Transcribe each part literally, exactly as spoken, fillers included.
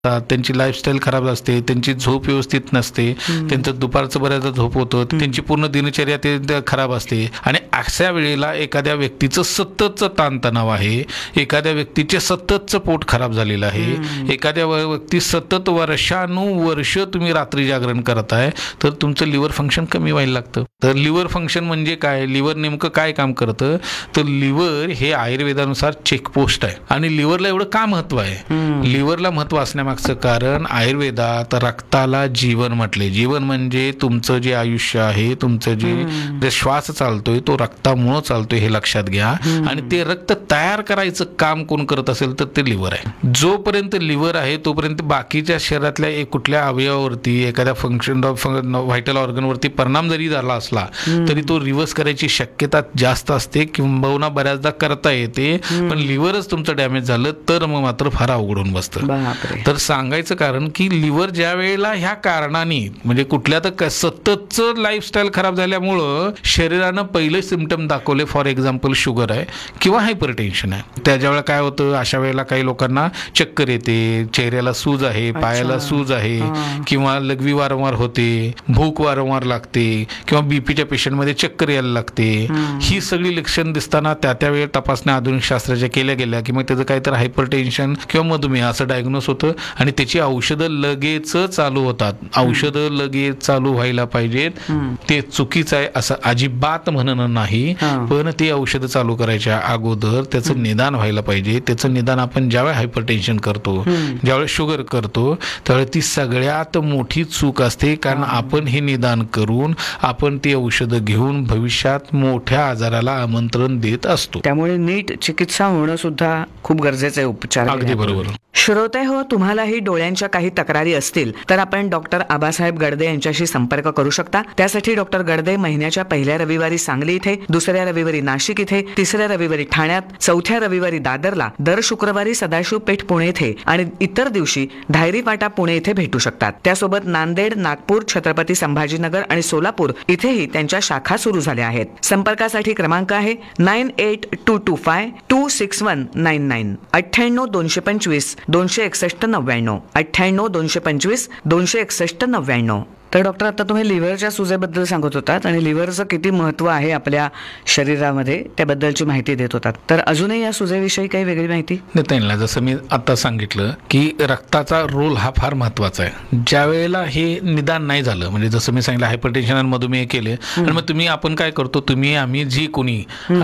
त्यांची लाईफस्टाईल खराब असते, त्यांची झोप व्यवस्थित नसते, त्यांचं दुपारचं बऱ्याचदा झोप होतं, त्यांची पूर्ण दिनचर्या ते खराब असते. आणि अशा वेळेला एखाद्या व्यक्तीचं सततचं ताणतणाव आहे, एखाद्या व्यक्तीचे सततचं पोट खराब झालेलं आहे, एखाद्या व्यक्ती सतत वर्षानुवर्ष तुम्ही रात्री जागरण करताय, तर तुमचं लिव्हर फंक्शन कमी व्हायला लागतं. तर लिव्हर फंक्शन म्हणजे काय, लिव्हर नेमकं काय काम करतं, तर लिव्हर हे आयुर्वेदानुसार चेकपोस्ट आहे. आणि लिव्हरला एवढं का महत्व आहे, लिव्हरला महत्व असण्यामागचं कारण आयुर्वेदात रक्ताला जीवन म्हटले. जीवन म्हणजे तुमचं जे आयुष्य आहे, तुमचं जे श्वास चालतोय तो रक्तामुळं चालतोय हे लक्षात घ्या. आणि ते रक्त तयार करायचं काम कोण करत असेल तर ते लिव्हर आहे. जोपर्यंत लिव्हर आहे तोपर्यंत बाकीच्या शरीरातल्या कुठल्या अवयवावरती, एखाद्या फंक्शन व्हायटल ऑर्गनवरती परिणाम जरी झाला असला तरी तो रिव्हर्स करायची शक्यता जास्त असते, किंबहुना बऱ्याचदा करता येते. पण लिव्हरच तुमचं डॅमेज झालं तर मग मात्र फार अवघडून बसतं. तर सांगायचं कारण की लिव्हर ज्या वेळेला ह्या कारणाने म्हणजे कुठल्या तर सततचं लाईफस्टाईल खराब झाल्यामुळं शरीरानं पहिले सिम्पटम दाखवले, फॉर एक्झाम्पल शुगर आहे किंवा हायपरटेन्शन आहे, त्याच्या वेळेला काय होतं, अशा वेळेला काही लोकांना चक्कर येते, चेहऱ्याला सूज आहे, पायाला सूज आहे, किंवा लघवी वारंवार होते, भूक वारंवार लागते, किंवा बीपीच्या पेशंटमध्ये चक्कर यायला लागते. ही सगळी लक्षण दिसताना त्या त्या वेळी तपासण्या आधुनिक शास्त्राच्या केल्या गेल्या की मग त्याचं काहीतरी हायपरटेन्शन किंवा मधुमेह असं डायग्नोस होतं. आणि त्याची औषधं लगेच चालू होतात. औषधं लगेच चालू व्हायला पाहिजेत, ते चुकीचं आहे असं अजिबात म्हणणं नाही, पण ते औषधं चालू करायच्या अगोदर त्याचं निदान व्हायला पाहिजे. त्याचं निदान आपण ज्यावेळी हायपरटेन्शन करतो, ज्यावेळेस शुगर करतो, त्यावेळी ती सगळ्यात मोठी चूक असते. कारण आपण हे निदान करून आपण ती औषधं घेऊन भविष्यात मोठ्या आजाराला आमंत्रण देत असतो. त्यामुळे नीट चिकित्सा होणं सुद्धा खूप गरजेचं आहे. उपचार अगदी बरोबर. श्रोते हो, तुम्हालाही डोळ्यांच्या काही तक्रारी असतील तर आपण डॉक्टर आबासाहेब गडदे यांच्याशी संपर्क करू शकता. त्यासाठी डॉक्टर गडदे महिन्याच्या पहिल्या रविवारी सांगली इथे, दुसऱ्या रविवारी नाशिक इथे, तिसऱ्या रविवारी ठाण्यात, चौथ्या रविवारी दादरला, दर शुक्रवारी सदाशिव पेठ पुणे इथे आणि इतर दिवशी धायरी फाटा पुणे इथे भेटू शकतात. त्यासोबत नांदेड, नागपूर, छत्रपती संभाजीनगर आणि सोलापूर इथेही त्यांच्या शाखा सुरू झाल्या आहेत. संपर्कासाठी क्रमांक आहे nine eight to to five to six one nine nine अठ्ठ्याण्णव दोनशे पंचवीस दोनशे एकसष्ट नव्याण्णव अठ्ठ्याण्णव दोनशे पंचवीस दोनशे एकसष्ट नव्याण्णव. तर डॉक्टर, आता तुम्ही लिव्हरच्या सुजेबद्दल सांगत होतात आणि लिव्हरचं किती महत्व आहे आपल्या शरीरामध्ये त्याबद्दलची माहिती देत होतात. तर अजूनही या सुजेविषयी काही वेगळी माहिती देता येईल ना? जसं मी आता सांगितलं की रक्ताचा रोल हा फार महत्वाचा आहे. ज्या वेळेला हे निदान नाही झालं, म्हणजे जसं मी सांगितलं हायपरटेन्शन आणि मधुमेह केले, आणि मग तुम्ही आपण काय करतो, तुम्ही आम्ही जी कोणी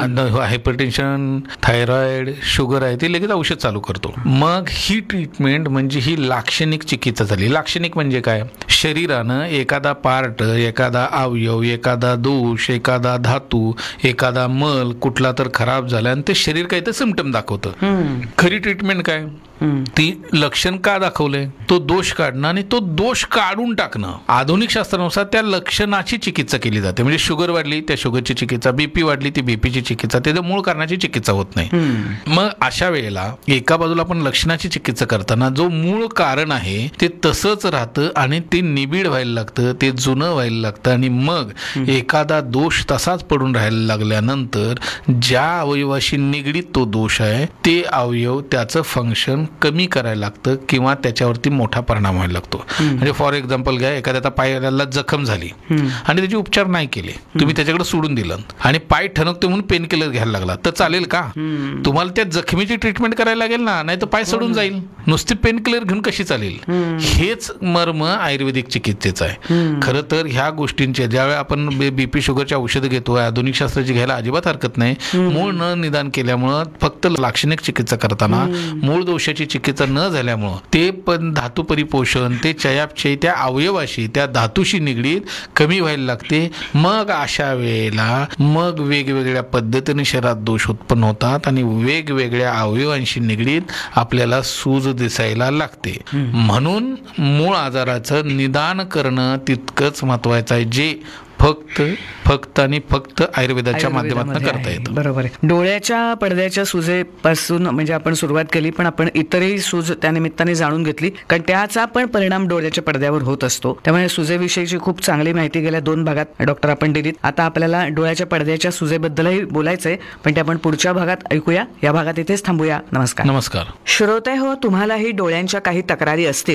हायपरटेन्शन, थायरॉइड, शुगर आहे ते लगेच औषध चालू करतो. मग ही ट्रीटमेंट म्हणजे ही लाक्षणिक चिकित्सा झाली. लाक्षणिक म्हणजे काय, शरीरानं एखादा पार्ट, एखादा अवयव, एखादा दोष, एखादा धातू, एखादा मल कुठला तर खराब झाला आणि ते शरीर काही तर सिम्पटम दाखवतं. खरी ट्रीटमेंट काय, ती लक्षण का दाखवलंय तो दोष काढणं आणि तो दोष काढून टाकणं. आधुनिक शास्त्रानुसार त्या लक्षणाची चिकित्सा केली जाते. म्हणजे शुगर वाढली त्या शुगरची चिकित्सा, बीपी वाढली ती बीपीची चिकित्सा, त्याच्या मूळ कारणाची चिकित्सा होत नाही. मग अशा वेळेला एका बाजूला आपण लक्षणाची चिकित्सा करताना जो मूळ कारण आहे ते तसंच राहतं आणि ते निबिड व्हायला लागतं, ते जुनं व्हायला लागतं. आणि मग एखादा दोष तसाच पडून राहायला लागल्यानंतर ज्या अवयवाशी निगडीत तो दोष आहे ते अवयव त्याचं फंक्शन कमी करायला लागतं किंवा त्याच्यावरती मोठा परिणाम व्हायला लागतो. म्हणजे फॉर एक्झाम्पल घ्या, एखाद्या पायाला जखम झाली आणि त्याचे उपचार नाही केले, तुम्ही त्याच्याकडे सोडून दिलं आणि पाय ठणकतो म्हणून पेन किलर घ्यायला लागला, तर चालेल का? तुम्हाला त्या जखमीची ट्रीटमेंट करायला लागेल ना, नाही तर पाय सोडून जाईल. नुसती पेन किलर घेऊन कशी चालेल? हेच मर्म आयुर्वेदिक चिकित्सेचं आहे. खरं तर ह्या गोष्टींचे ज्यावेळी आपण बीपी शुगरची औषधं घेतो, आधुनिक शास्त्राची घ्यायला अजिबात हरकत नाही. मूळ न निदान केल्यामुळं, फक्त लाक्षणिक चिकित्सा करताना मूळ दोषाची चिकित्सा न झाल्यामुळं ते पण धातू परिपोषण, ते चयापचय त्या अवयवाशी, त्या धातूशी निगडीत कमी व्हायला लागते. मग अशा वेळेला मग वेगवेगळ्या पद्धतीने शरीरात दोष उत्पन्न होतात आणि वेगवेगळ्या अवयवांशी निगडीत आपल्याला सूज दिसायला लागते. म्हणून मूळ आजाराचं निदान करणं तितकंच महत्वाचं आहे, जे फक्त फक्त आणि फक्त आयुर्वेदाच्या माध्यमातून आयुर्वेदामध्ये करता आहे. येतं. बरोबर आहे. डोळ्याच्या पडद्याच्या सुजेपासून म्हणजे आपण सुरुवात केली, पण आपण इतरही सूज त्यानिमित्ताने जाणून घेतली, कारण त्याचा पण परिणाम डोळ्याच्या पडद्यावर होत असतो. त्यामुळे सुजेविषयीची खूप चांगली माहिती गेल्या दोन भागात डॉक्टर आपण दिलीत. आता आपल्याला डोळ्याच्या पडद्याच्या सुजेबद्दलही बोलायचंय, पण ते आपण पुढच्या भागात ऐकूया. या भागात इथेच थांबूया. नमस्कार. नमस्कार. श्रोते हो, तुम्हालाही डोळ्यांच्या काही तक्रारी असतील